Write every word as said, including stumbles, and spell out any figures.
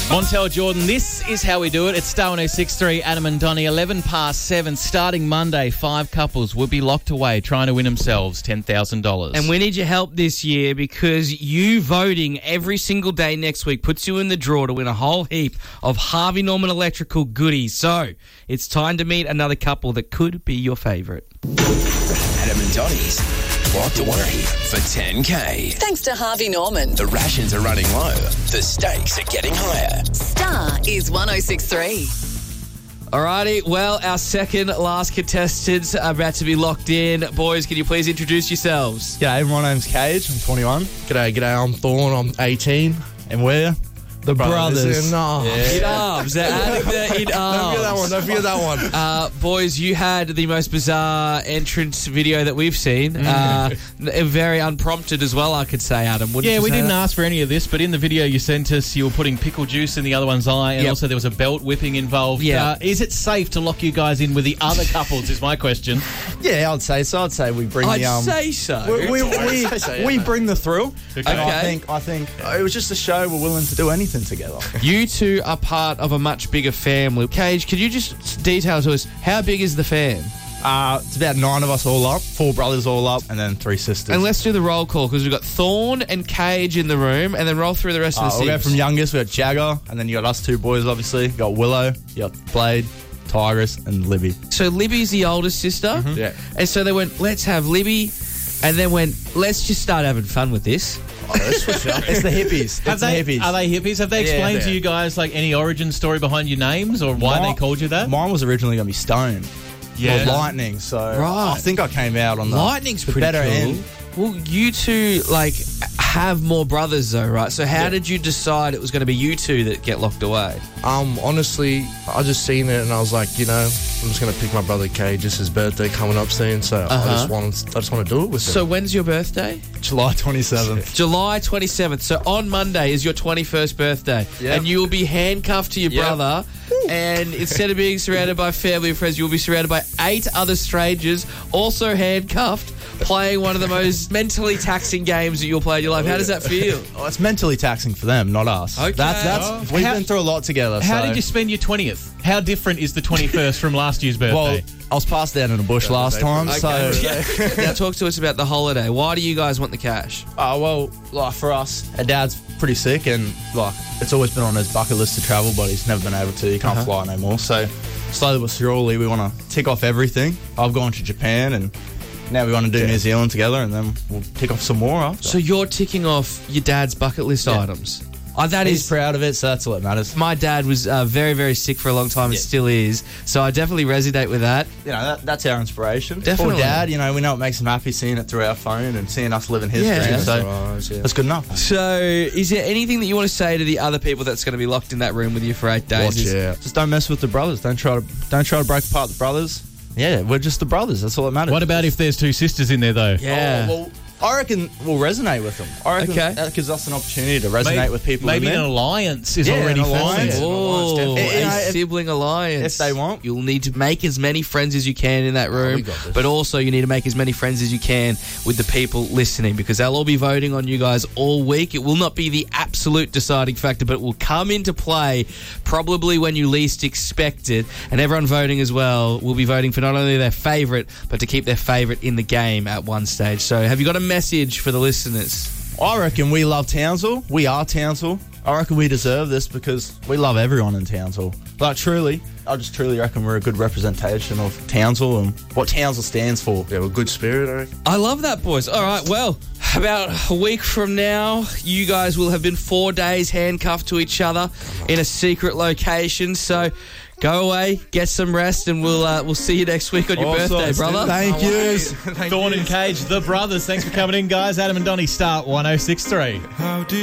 Montel Jordan, this is how we do it. It's Star one oh six point three, Adam and Donnie, eleven past seven. Starting Monday, five couples will be locked away trying to win themselves ten thousand dollars. And we need your help this year because you voting every single day next week puts you in the draw to win a whole heap of Harvey Norman Electrical goodies. So it's time to meet another couple that could be your favourite. Adam and Donnie's Locked Away for ten K. Thanks to Harvey Norman. The rations are running low. The stakes are getting higher. Star is one oh six point three. Alrighty, well, our second last contestants are about to be locked in. Boys, can you please introduce yourselves? G'day, my name's Cage. I'm twenty-one. G'day, g'day. I'm Thorn. I'm eighteen. And we're the brothers. brothers. No. Yeah. In arms. They're adding the in arms. Don't forget that one. Don't forget that one. Uh, boys, you had the most bizarre entrance video that we've seen. Mm. Uh, very unprompted as well, I could say, Adam. Wouldn't Yeah, you we say didn't that? ask for any of this, but in the video you sent us, you were putting pickle juice in the other one's eye, and Yep. also there was a belt whipping involved. Yeah. Uh, is it safe to lock you guys in with the other couples, is my question. Yeah, I'd say so. I'd say we bring I'd the... Um, say so. we we, we, we bring the thrill. Okay. And Okay. I think, I think it was just a show we're willing to do anything together. You two are part of a much bigger family. Cage, could you just detail to us, how big is the fam? Uh, it's about nine of us all up. Four brothers all up. And then three sisters. And let's do the roll call, because we've got Thorn and Cage in the room, and then roll through the rest uh, of the we'll go six. from youngest. We got Jagger. And then you got us two boys, obviously. You got Willow. You got Blade, Tigress, and Libby. So Libby's the oldest sister. Yeah. And so they went, let's have Libby, and then went, let's just start having fun with this. Oh, let's switch it up. It's the hippies. Have It's they, the hippies. Are they hippies? Have they Yeah, explained they to are. you guys like any origin story behind your names or why Mine- they called you that? Mine was originally going to be Stone. Yeah. Or Lightning. So Right. I think I came out on the, Lightning's the pretty better cool. end. Well, you two, like, have more brothers, though, right? So how Yeah. did you decide it was going to be you two that get locked away? Um, honestly, I just seen it and I was like, you know, I'm just gonna pick my brother Cage. It's his birthday coming up soon, so Uh-huh. I just want, I just want to do it with him. So when's your birthday? July twenty-seventh. July twenty-seventh. So on Monday is your twenty-first birthday. Yep. And you will be handcuffed to your Yep. brother. And instead of being surrounded by family and friends, you will be surrounded by eight other strangers, also handcuffed, playing one of the most mentally taxing games that you'll play in your life. How does that feel? Oh, it's mentally taxing for them, not us. Okay. That's, that's, Oh. we've How- been through a lot together. How so- did you spend your twentieth? How different is the twenty-first from last year's birthday? Well, I was passed out in a bush last time, so... Okay. Now talk to us about the holiday. Why do you guys want the cash? Uh, well, like for us, our dad's pretty sick and like it's always been on his bucket list to travel, but he's never been able to. He can't Uh-huh. fly no more. So slowly but surely, we want to tick off everything. I've gone to Japan and now we want to do New Zealand together, and then we'll tick off some more after. So you're ticking off your dad's bucket list Yeah. items. Oh, that he's is. proud of it, so that's all that matters. My dad was uh, very, very sick for a long time and Yeah. still is. So I definitely resonate with that. You know, that, that's our inspiration. Definitely. Poor dad, you know, we know it makes him happy seeing it through our phone and seeing us living history. Yeah. So Right, yeah. that's good enough. So is there anything that you want to say to the other people that's going to be locked in that room with you for eight days? Watch Is- out. Just don't mess with the brothers. Don't try to don't try to break apart the brothers. Yeah, we're just the brothers. That's all that matters. what about if there's two sisters in there, though? Yeah. Oh, well, I reckon we'll resonate with them. I reckon Okay. that gives us an opportunity to resonate Maybe, with people. maybe in an there. alliance is Yeah, already an alliance. formed. Oh, definitely. a You know, if- sibling alliance. if they want. You'll need to make as many friends as you can in that room, we got this. but also you need to make as many friends as you can with the people listening, because they'll all be voting on you guys all week. It will not be the absolute deciding factor, but it will come into play probably when you least expect it. And everyone voting as well will be voting for not only their favourite, but to keep their favourite in the game at one stage. So have you got a message for the listeners? I reckon we love Townsville. We are Townsville. I reckon we deserve this because we love everyone in Townsville. Like, truly, I just truly reckon we're a good representation of Townsville and what Townsville stands for. Yeah, well, good spirit, I reckon. I love that, boys. All right, well, about a week from now, you guys will have been four days handcuffed to each other in a secret location. So go away, get some rest, and we'll uh, we'll see you next week on your Awesome. birthday, brother. Thank you. Thorn and Cage, the brothers. Thanks for coming in, guys. Adam and Donnie, Start one oh six point three.